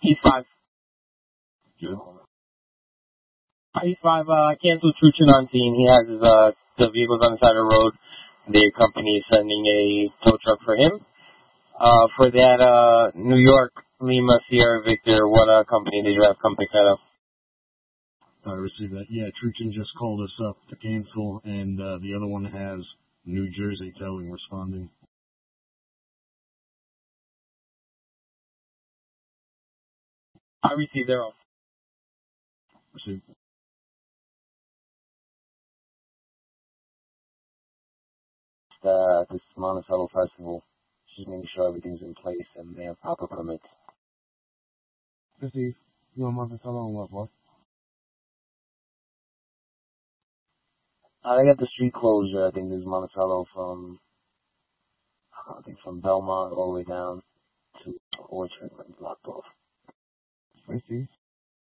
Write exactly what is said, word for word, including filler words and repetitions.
He's five. Good. He's five. Uh, I canceled Truchin on scene. He has his, uh, the vehicles on the side of the road. The company is sending a tow truck for him. Uh, for that, uh, New York, Lima, Sierra, Victor, what, uh, company did you have come pick that up? I received that. Yeah, Truchin just called us up to cancel, and, uh, the other one has New Jersey Towing responding. I received their own. Received. Uh, this Monticello Festival, just making sure everything's in place and they have proper permits. Received. You want Monticello and what, boss? Uh, they got the street closure. I think there's Monticello from, I think from Belmont all the way down to Orchard, like blocked off. Received.